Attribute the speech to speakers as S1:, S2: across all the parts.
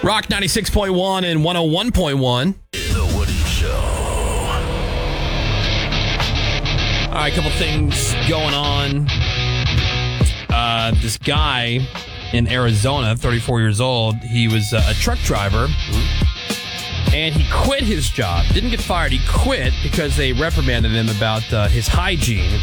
S1: Rock 96.1 and 101.1.
S2: The Woody Show.
S1: All right, a couple things going on. This guy in Arizona, 34 years old, he was a truck driver, and he quit his job. Didn't get fired. He quit because they reprimanded him about his hygiene.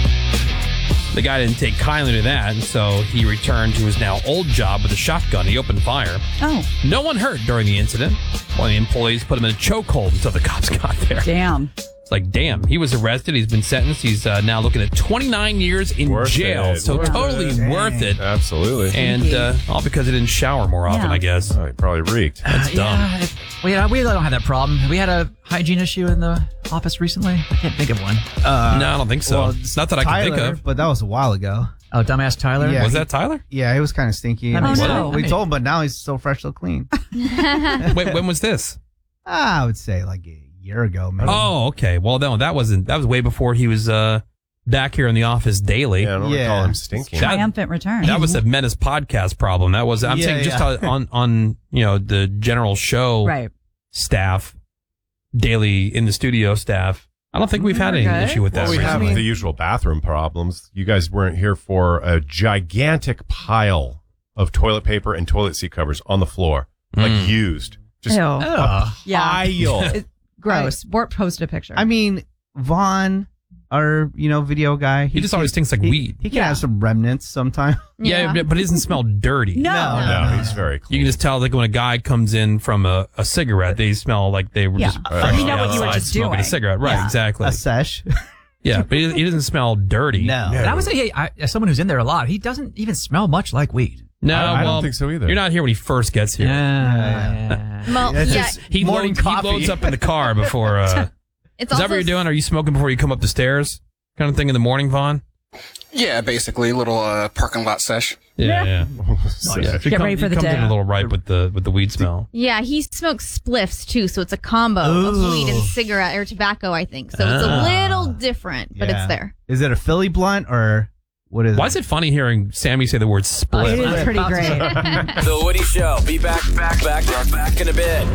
S1: The guy didn't take kindly to that, and so he returned to his now old job with a shotgun. He opened fire.
S3: Oh.
S1: No one hurt during the incident. One of the employees put him in a chokehold until the cops got there.
S3: Damn.
S1: It's like, damn. He was arrested. He's been sentenced. He's now looking at 29 years in jail. So totally worth it.
S4: Absolutely.
S1: And all because he didn't shower more often, I guess.
S4: Oh, he probably reeked.
S1: That's dumb.
S5: Yeah, we don't have that problem. We had a hygiene issue in the office recently. I can't think of one.
S1: No, I don't think so.
S6: well,
S1: Not that I can think
S6: Tyler,
S1: of.
S6: but that was a while ago.
S5: Oh, dumbass Tyler?
S6: Yeah.
S1: Was that Tyler?
S6: Yeah, he was kind of stinky.
S5: That makes sense.
S6: We told him, but now he's so fresh, so clean.
S1: Wait, when was this?
S6: I would say like a year ago, maybe.
S1: Oh, okay. Well, no, that was way before he was back here in the office daily.
S4: Yeah, I don't recall him stinking.
S3: Triumphant return.
S1: That was a Menace podcast problem. That was, I'm
S6: Yeah,
S1: saying just
S6: yeah.
S1: on the general show
S3: Right.
S1: staff, daily in the studio staff. I don't think we've had any
S3: We're good.
S1: issue with that.
S4: Well, we have
S1: recently.
S4: the usual bathroom problems. You guys weren't here for a gigantic pile of toilet paper and toilet seat covers on the floor, like used. Just
S3: Ew.
S4: a
S3: Yeah.
S4: pile.
S3: Gross. Bort posted a picture.
S6: I mean, Vaughn, our video guy,
S1: He just always stinks like weed.
S6: He can have some remnants sometime.
S1: Yeah, but it doesn't smell dirty.
S4: No, he's very clean.
S1: You can just tell, like, when a guy comes in from a cigarette, they smell like they were just fresh
S3: You know what you were
S1: outside
S3: just
S1: smoking
S3: doing.
S1: a cigarette. Right,
S3: Yeah.
S1: exactly.
S6: A sesh.
S1: Yeah, but he doesn't smell dirty.
S6: No.
S5: And I would say, as someone who's in there a lot, he doesn't even smell much like weed.
S1: No,
S4: I
S1: well,
S4: don't think so either.
S1: You're not here when he first gets here.
S7: Well,
S6: That's
S7: yeah,
S6: just
S1: He
S6: morning
S1: loads, he
S6: coffee.
S1: loads up in the car before.
S7: it's
S1: Is that
S7: also
S1: what you're doing? Are you smoking before you come up the stairs? Kind of thing in the morning, Vaughn?
S8: Yeah, basically, a little parking lot sesh.
S1: Yeah.
S3: Get ready for the
S1: He comes
S3: day.
S1: in a little ripe with the weed smell.
S7: Yeah, he smokes spliffs too, so it's a combo of weed and cigarette or tobacco, I think. So it's a little different, but
S6: Yeah.
S7: it's there.
S6: Is it a Philly blunt or what is
S1: Why
S6: it?
S1: is it funny hearing Sammy say the word split?
S3: It is pretty great.
S2: The Woody Show. Be back in a bit.